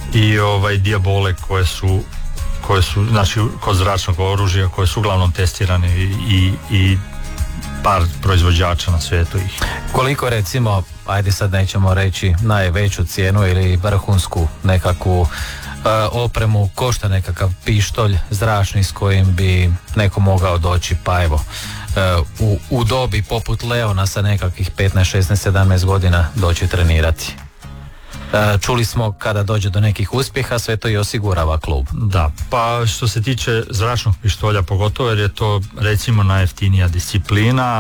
i dijabole koje su znači kod zračnog oružja, koje su uglavnom testirane i par proizvođača na svijetu ih. Koliko recimo, ajde sad nećemo reći najveću cijenu ili vrhunsku nekakvu opremu košta nekakav pištolj zračni s kojim bi neko mogao doći, pa evo, u dobi poput Leona sa nekakvih 15, 16, 17 godina doći trenirati? Čuli smo kada dođe do nekih uspjeha sve to i osigurava klub. Da, pa što se tiče zračnog pištolja pogotovo, jer je to recimo najjeftinija disciplina,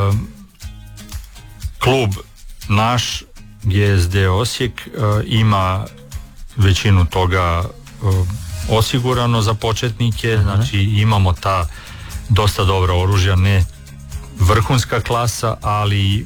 klub naš GSD Osijek ima većinu toga osigurano za početnike. Znači imamo ta dosta dobra oružja, ne vrhunska klasa, ali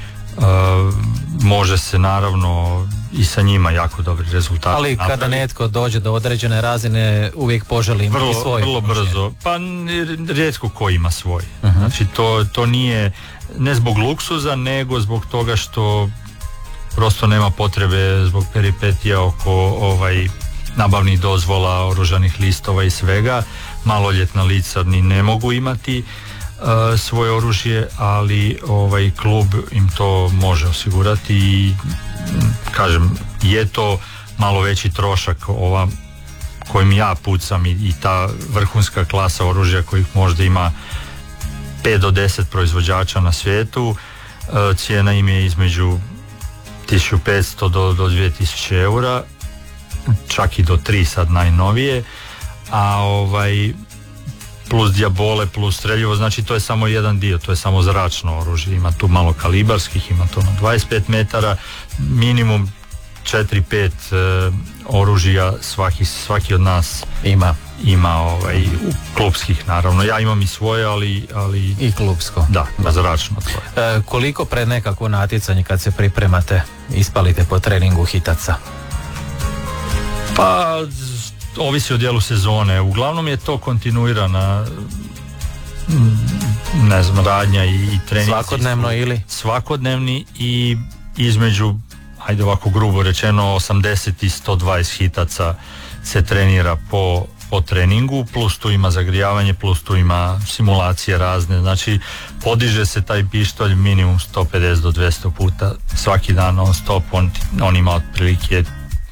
može se naravno i sa njima jako dobri rezultati. Ali kada netko dođe do određene razine uvijek poželi imati svoj. Vrlo brzo, pa rijetko ko ima svoj. Znači to nije ne zbog luksuza, nego zbog toga što prosto nema potrebe zbog peripetija oko nabavnih dozvola, oružanih listova i svega. Maloljetna lica ni ne mogu imati svoje oružje, ali klub im to može osigurati i kažem, je to malo veći trošak kojim ja pucam i ta vrhunska klasa oružja kojih možda ima 5 do 10 proizvođača na svijetu. Cijena im je između 1500 do 2000 eura, čak i do 3 sad najnovije, a plus dijabole, plus streljivo, znači to je samo jedan dio, to je samo zračno oružje, ima tu malo kalibarskih, ima to na 25 metara, minimum 4-5 oružja svaki od nas ima klubskih, naravno. Ja imam i svoje, ali i klubsko. Da, zračno tvoje. Koliko pred nekakvo natjecanje kad se pripremate ispalite po treningu hitaca? Pa ovisi o dijelu sezone. Uglavnom je to kontinuirana radnja i trening. Svakodnevno ili? Svakodnevni i između, ajde ovako grubo rečeno, 80 i 120 hitaca se trenira po treningu, plus tu ima zagrijavanje, plus tu ima simulacije razne, znači podiže se taj pištolj minimum 150 do 200 puta svaki dan non stop, on ima otprilike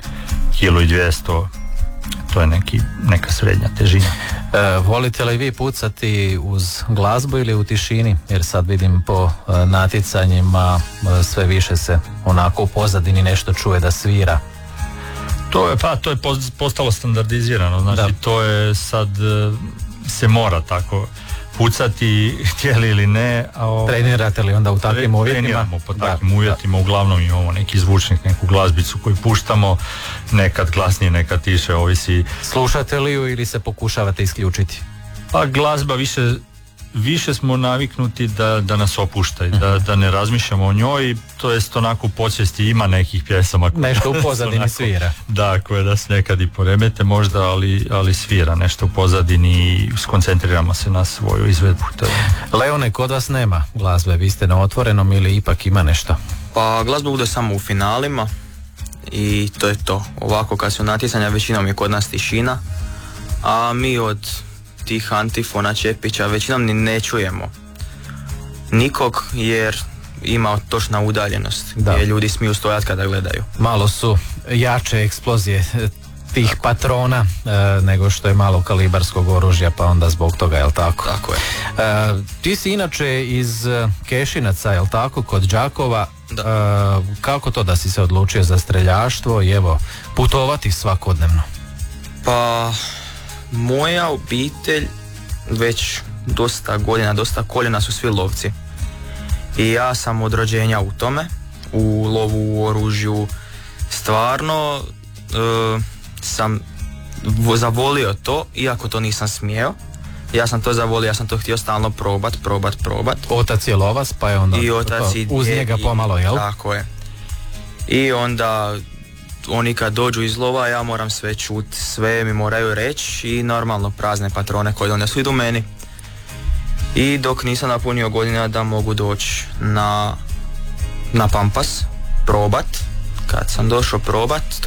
1,2 kg, to je neka srednja težina. Volite li vi pucati uz glazbu ili u tišini? Jer sad vidim po natjecanjima sve više se onako u pozadini nešto čuje da svira. To je postalo standardizirano, znači to je sad se mora tako pucati, htjeli ili ne. Trenirate li onda u takvim uvjetima? Treniramo po takvim uvjetima, uglavnom imamo neki zvučnik, neku glazbicu koju puštamo, nekad glasnije, nekad tiše, ovisi. Slušate li ju ili se pokušavate isključiti? Pa glazba više smo naviknuti da nas opušta i da ne razmišljamo o njoj, to jest onako u podsvijesti ima nekih pjesama nešto u pozadini svira. Da, koje da se nekad i poremete možda, ali svira nešto u pozadini i skoncentriramo se na svoju izvedbu. Leone, kod vas nema glazbe, vi ste na otvorenom ili ipak ima nešto? Pa glazba bude samo u finalima i to je to. Ovako kad su natjecanja većinom je kod nas tišina, a mi od tih antifona Čepića većinom ni ne čujemo nikog jer ima točna udaljenost gdje ljudi smiju stojati kada gledaju. Malo su jače eksplozije tih patrona nego što je malo kalibarskog oružja, pa onda zbog toga, jel tako? Tako je. Ti si inače iz Kešinaca, jel tako, kod Đakova. Kako to da si se odlučio za streljaštvo i evo putovati svakodnevno? Pa moja obitelj već dosta godina, dosta koljena su svi lovci i ja sam od rođenja u tome, u lovu, u oružju. Stvarno sam zavolio to, iako to nisam smio. Ja sam to zavolio, ja sam to htio stalno probat. Otac je lovac, pa je onda i otac i uz njega pomalo, jel? Tako je. I onda oni kad dođu iz lova, ja moram sve čuti, sve mi moraju reći i normalno prazne patrone koje donesu idu meni. I dok nisam napunio godina da mogu doći na Pampas, probat. Kad sam došao probat,